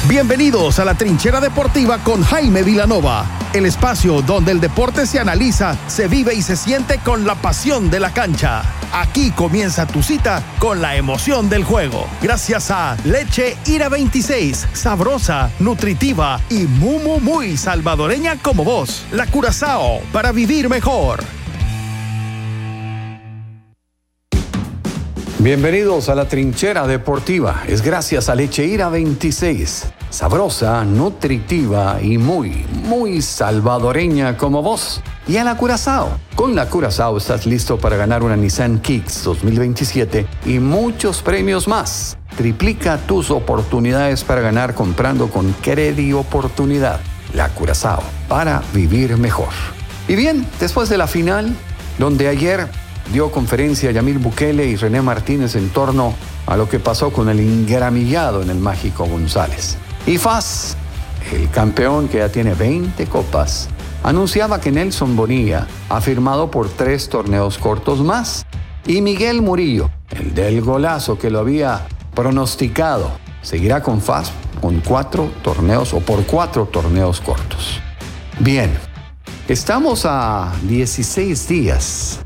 Bienvenidos a la Trinchera Deportiva con Jaime Vilanova, el espacio donde el deporte se analiza, se vive y se siente con la pasión de la cancha. Aquí comienza tu cita con la emoción del juego. Gracias a Leche Ira 26, sabrosa, nutritiva y muy salvadoreña como vos. La Curazao, para vivir mejor. Bienvenidos a la Trinchera Deportiva. Es gracias a Leche Ira 26, sabrosa, nutritiva y muy salvadoreña como vos. Y a la Curazao. Con la Curazao estás listo para ganar una Nissan Kicks 2027 y muchos premios más. Triplica tus oportunidades para ganar comprando con Crédito Oportunidad. La Curazao, para vivir mejor. Y bien, después de la final, donde ayer dio conferencia Yamil Bukele y René Martínez en torno a lo que pasó con el ingramillado en el Mágico González. Y FAS, el campeón que ya tiene 20 copas, anunciaba que Nelson Bonilla ha firmado por 3 torneos cortos más. Y Miguel Murillo, el del golazo que lo había pronosticado, seguirá con FAS con 4 torneos o por 4 torneos cortos. Bien, estamos a 16 días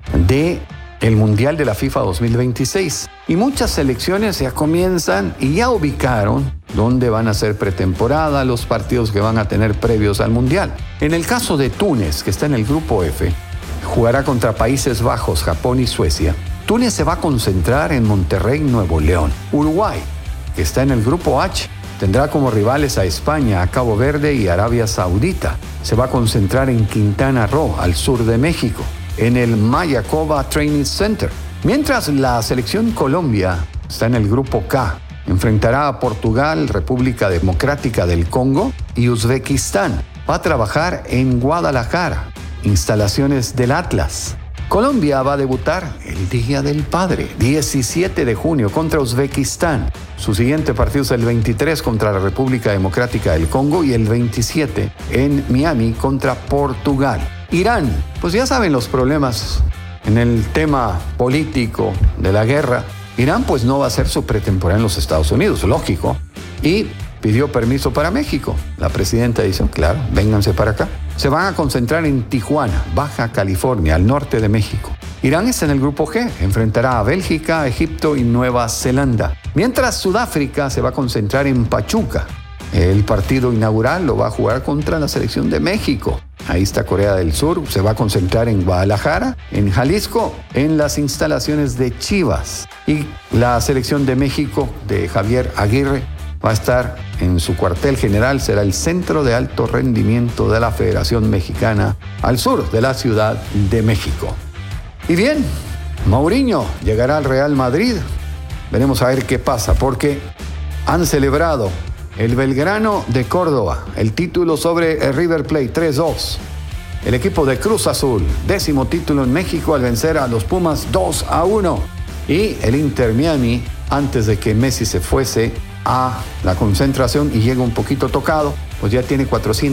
de el Mundial de la FIFA 2026 y muchas selecciones ya comienzan y ya ubicaron dónde van a ser pretemporada, los partidos que van a tener previos al Mundial. En el caso de Túnez, que está en el grupo F, jugará contra Países Bajos, Japón y Suecia. Túnez se va a concentrar en Monterrey, Nuevo León. Uruguay, que está en el grupo H, tendrá como rivales a España, a Cabo Verde y Arabia Saudita. Se va a concentrar en Quintana Roo, al sur de México, en el Mayakoba Training Center. Mientras la selección Colombia está en el grupo K, enfrentará a Portugal, República Democrática del Congo y Uzbekistán. Va a trabajar en Guadalajara, instalaciones del Atlas. Colombia va a debutar el Día del Padre, 17 de junio contra Uzbekistán. Su siguiente partido es el 23 contra la República Democrática del Congo y el 27 en Miami contra Portugal. Irán, pues ya saben los problemas en el tema político de la guerra. Irán pues no va a hacer su pretemporada en los Estados Unidos, lógico. Y pidió permiso para México. La presidenta dice, claro, vénganse para acá. Se van a concentrar en Tijuana, Baja California, al norte de México. Irán está en el grupo G, enfrentará a Bélgica, Egipto y Nueva Zelanda. Mientras Sudáfrica se va a concentrar en Pachuca. El partido inaugural lo va a jugar contra la selección de México. Ahí está Corea del Sur, se va a concentrar en Guadalajara, en Jalisco, en las instalaciones de Chivas. Y la selección de México, de Javier Aguirre, va a estar en su cuartel general, será el centro de alto rendimiento de la Federación Mexicana, al sur de la Ciudad de México. Y bien, Mourinho llegará al Real Madrid. Veremos a ver qué pasa, porque han celebrado el Belgrano de Córdoba, el título sobre el River Plate 3-2. El equipo de Cruz Azul, 10º título en México al vencer a los Pumas 2-1. Y el Inter Miami, antes de que Messi se fuese a la concentración y llega un poquito tocado, pues ya tiene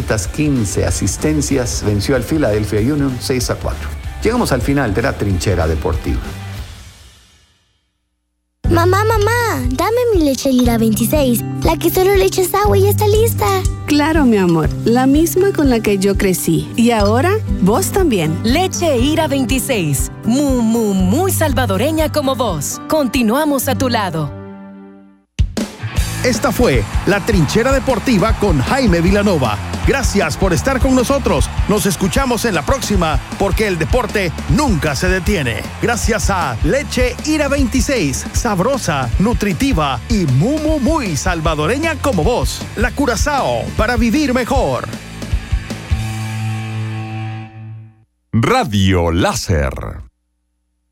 415 asistencias, venció al Philadelphia Union 6-4. Llegamos al final de la Trinchera Deportiva. Mamá, dame mi Leche Ira 26, la que solo le echas agua y ya está lista. Claro, mi amor, la misma con la que yo crecí. Y ahora, vos también. Leche Ira 26, muy salvadoreña como vos. Continuamos a tu lado. Esta fue la Trinchera Deportiva con Jaime Vilanova. Gracias por estar con nosotros. Nos escuchamos en la próxima, porque el deporte nunca se detiene. Gracias a Leche Ira 26, sabrosa, nutritiva y muy salvadoreña como vos. La Curazao, para vivir mejor. Radio Láser.